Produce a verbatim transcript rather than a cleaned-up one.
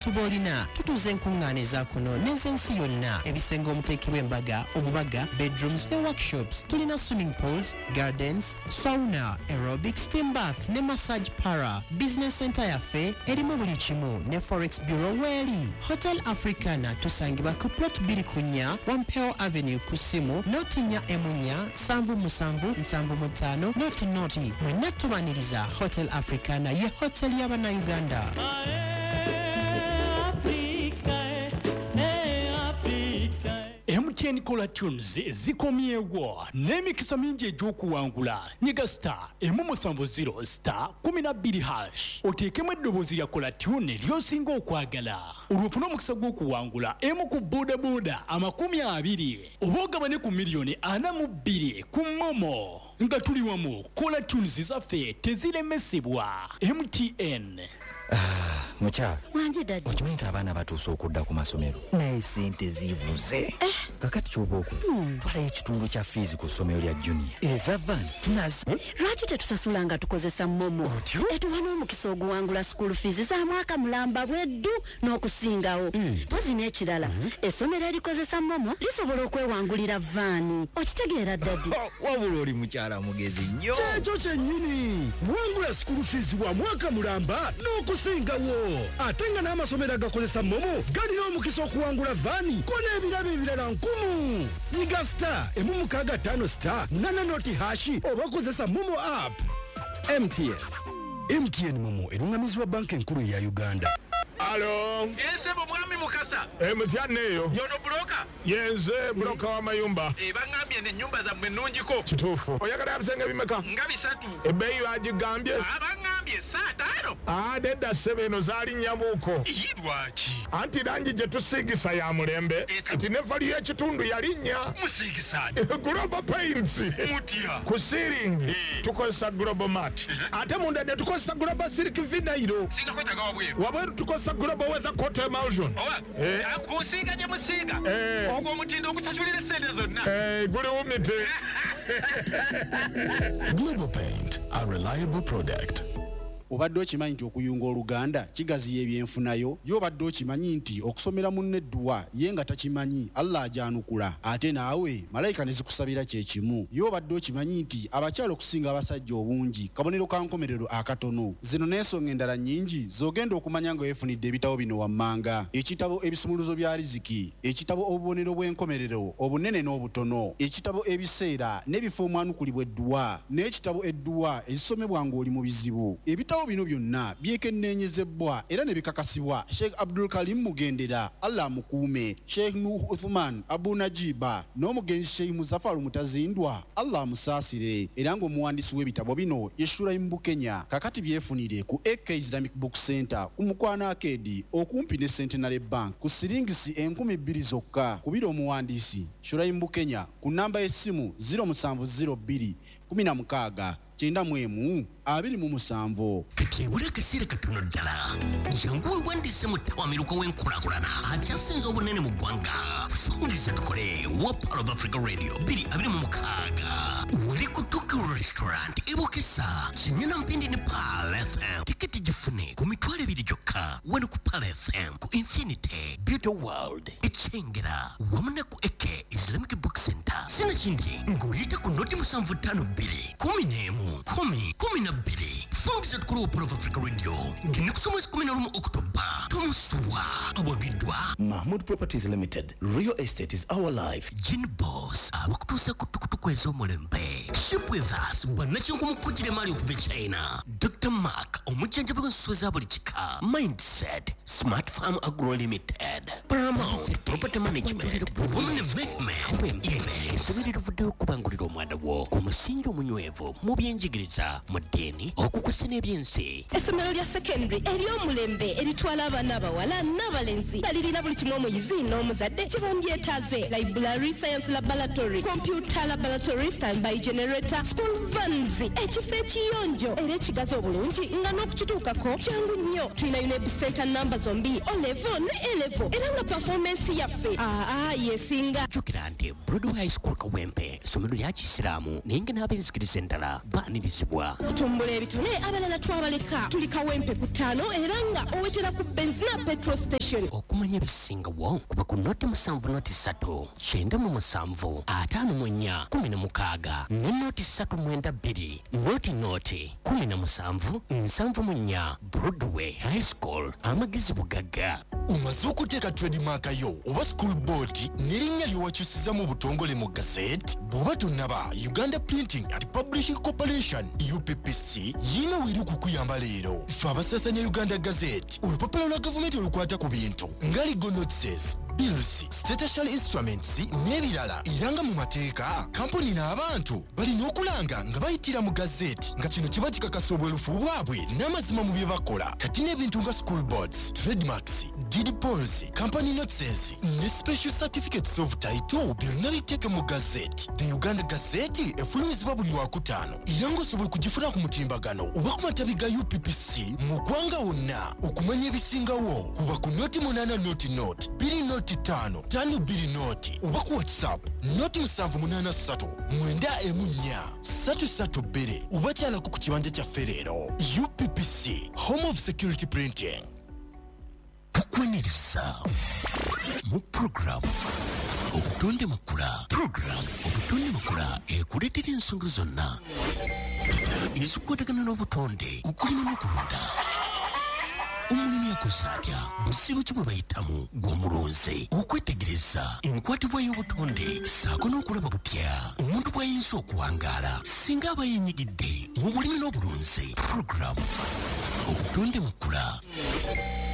tubolina tutuze enkuŋŋaane za kuno n'ez'ensi yonna ebisenge omuteekebwa embaga obubaga bedrooms ne workshops tulina swimming pools gardens sauna aerobic steam bath ne massage para business center yaffe erimu buli kimu ne forex bureau weeri hotel africana tusangibwa ku plot bbiri ku nnya wampeo avenue ku ssimu noti nnya emunya nsanvu musanvu nsanvu mu ttaano noti noti mwenna tubaniriza hotel africana ye hotel y'abannayuganda. M T N Cola Tunes zikomyewo n'emikisa mingi egy'okuwangula nyiga star emu musanvu zero star kumi na bbiri hash oteekemu eddoboozi lya Cola Tune ly'osinga okwagala olwofuna omukisa gw'okuwangula emu ku boodabooda amakumi abiri oba ogabane ku miliyoni ana mu bbiri ku momo nga tuli wamu Cola Tunes zaffe teziremesebwa. M T N. Mucha wanje dadi okimanyi nti abaana batuuse okudda ku masomero naye sente zibuze eh. kakati ky'obaoku hmm. twalayo ekitundu kya fiizi ku ssomero lya junior eza van nazi eh? lwaki tetusasula nga tukozesa momo etuwa n'omukisa oguwangula school fees za mwaka mulamba bweddu n'okusingawo mm. pozi n'ekirala mm -hmm. essomero erikozesa momo lisobola okwewangulira vaani okitegeera dadi wabula oli mukyala mugezi nnyo kyekyo kyennyini wangula school fees wa mwaka mulamba n'okusingawo ate nga n'amasomero agakozesa momo galina omukisa okuwangula vaani ko n'ebirabo ebirala nkumu nyiga star emu mukaaga ttaano star munana noti hashi oba kozesa momo app. M T N. M T N momo erungamizibwa banka enkulu ya Uganda. Alo. Ese bomwami mukasa. E mutyanne eyo. Yono broka. Yenze broka wa mayumba. E bangambye ne nyumba za mwenunjiko. Kituufu. Oyagala abisenge bimeka? Nga bisatu. Ebbeeyi agigambye. Abangambye saa ttaano. Ah, dedda ssebe eno zaali nnyabuuko. Yidwaki. Anti langi gye tusiigisa ya mulembe. Nti ne vali y'ekitundu yalinnya. Musiigisaani. Global Paints. Mutya. Ku ceiling tukozesa Global Mat. Ate munda ne tukozesa Global Silk Vinyl. Singa kwetaga wabweru. Wabweru tukozesa Global Weather Coat Emulsion. Oba. Eh. Akusinga gye musiiga. Eh. Ogwo omutindo ogusasulira sente zonna. Eh, guli wumite. Global Paint, a reliable product. Obadde okimanyi nti okuyunga oluganda kigaziya ebyenfunayo yo obadde okimanyi nti okusomera munne edduwa ye nga takimanyi Allah ajanukula ate naawe malayika ne zikusabira kye kimu yo obadde okimanyi nti abakyalo okusinga abasajja obungi kabonero ka nkomerero akatono zino n'ensonga endala nnyingi zogenda okumanya nga weefunidde ebitabo bino wammanga ekitabo ebisumuluzo bya riziki ekitabo obubonero bw'enkomerero obunene n'obutono ekitabo ebiseera n'ebifo omwanukulibwa edduwa n'ekitabo edduwa ezisomebwa ng'oli mu bizibu ebitabo bino byonna byekenneenyezebwa era ne bikakasibwa Sheikh Abdul Karim Mugendera Allah mukuume Sheikh Nuh Uthman Abu Najiba n'omugenzi Sheikh Muzaffar Mutazindwa Allah musaasire era ng'omuwandiisi w'ebitabo bino Yeshura Mbukenya kakati byefunire ku A K Islamic Book Center ku Mukwana Arcade okumpi ne Centenary Bank ku siringisi enkumi bbiri zokka kubira omuwandiisi Shura Mbukenya ku namba y'essimu zero seven zero two kumi na mukaaga kyenda mu emu abiri mu musanvu. Kakebula akaseera katono ddala jangu wewandiise mu ttawamiruko w'enkulaakulana akyasinze obunene mu ggwanga fungiza tukole wa Pearl of Africa Radio bbiri abiri mu mukaaga wali ku Tuku Restaurant ebokesa kinyana mpindi ne Pearl F M tiketi gifune ku mitwalo ebiri gyokka wano ku Pearl F M ku Infinity Beauty World ekyengera wamu ne ku A K Islamic Book Center sinakindi ng'oyita ku noti musanvu ttaano bbiri kumi n'emu kumi kumi na bbiri fungiza tukole wa Pearl of Africa Radio ngine kusoma kumi na lumu Oktoba tomusuwa awagiddwa Mahmood Properties Limited. Real estate is our life. Gin Boss abakutuusa ku tukutuku ez'omulembe ship with us bwannakinku mukujjire maali okuva China Doctor Mark omujjanjabi w'ensuso za buli kika Mindset Smart Farm Agro Limited Paramount Property Management Women Movement Events sabiri tuvuddeyo okubangulira omwana wo ku musingi omunywevu mu byenjigiriza mu ddiini okukusa n'ebyensi essomero lya secondary ery'omulembe eritwala abaana abawala n'abalenzi balirina buli kimu omuyizi n'omuzadde kibambyetaaze library science laboratory computer laboratory standby generator tuleeta school vans ekifo ekiyonjo era ekigazi obulungi nga n'okukituukako kyangu nnyo. Tulina UNEB center namba zombi o level ne A level era nga performance yaffe aa yesinga. Jukira nti Broadway High School Kawempe somero lya Kisiraamu naye nga n'abenzikiriza endala baanirizibwa. Kutumbula ebitone abalala twabaleka tuli Kawempe ku ttaano era nga owetera ku benzina petrol station. Okumanya ebisingawo kuba ku noti musanvu noti ssatu kyenda mu musanvu ataano mu nnya kumi na mukaaga ne noti ssatu mwenda bbiri noti noti kumi na musanvu nsanvu mu nnya. Broadway High School amagezi bugagga. Umaze okuteeka trademark yo oba school board n'erinnya lyowakyusiza mu butongole mu gazette bw'oba tonnaba Uganda Printing and Publishing Corporation U P P C yina weri kukuyamba leero. Ffe abasasanya Uganda Gazette olupapula lwa gavumenti olukwata ku bintu nga legal notices, bills, statutory instruments n'ebirala era nga mu mateeka kampuni n'abantu balina okulanga nga bayitira mu gazette nga kino kiba kikakasa obwerufu bwabwe n'amazima mu bye bakola. Kati n'ebintu nga school boards, trademarks, deed polls, company notices ne special certificates of title byonna biteeke mu gazette. The Uganda Gazette efulumizibwa buli lwakutaano era ng'osobola kugifuna ku mutimbagano oba ku matabi ga U P P C mu ggwanga wonna. Okumanya ebisingawo kuba ku noti munaana noti noti bbiri noti ttaano ttaano bbiri noti oba ku WhatsApp noti musanvu munaana ssatu mwenda emu nnya ssatu ssatu bbiri oba kyalako ku kibanja kyaffe leero. U P P C, Home of Security Printing. Tukwaniriza mu program obutonde makula. Program obutonde makula ekuleetera ensonga zonna ezikwatagana n'obutonde okulima n'okulunda. Omulimi akoze atya busibu ki bwe bayitamu gw'omulonze okwetegereza enkwatibwa y'obutonde saako n'okulaba butya omuntu bw'ayinza okuwangaala singa aba yenyigidde mu bulimi n'obulunzi. Program obutonde makula.